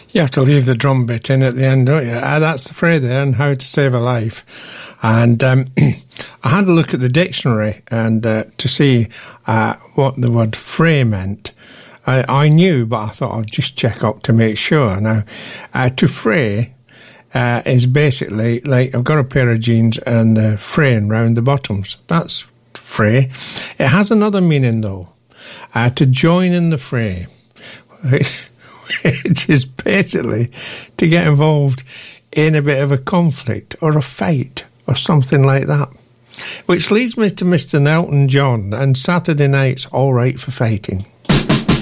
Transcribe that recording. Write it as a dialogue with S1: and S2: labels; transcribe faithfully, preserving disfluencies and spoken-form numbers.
S1: You have to leave the drum bit in at the end, don't you? Uh, that's the fray there, and how to save a life. And um, I had a look at the dictionary and uh, to see uh, what the word fray meant. I, I knew, but I thought I'd just check up to make sure. Now, uh, to fray uh, is basically like I've got a pair of jeans and the fraying round the bottoms. That's fray. It has another meaning, though. Uh, to join in the fray. Which is basically to get involved in a bit of a conflict or a fight or something like that. Which leads me to Mister Elton John and Saturday Night's All Right for Fighting.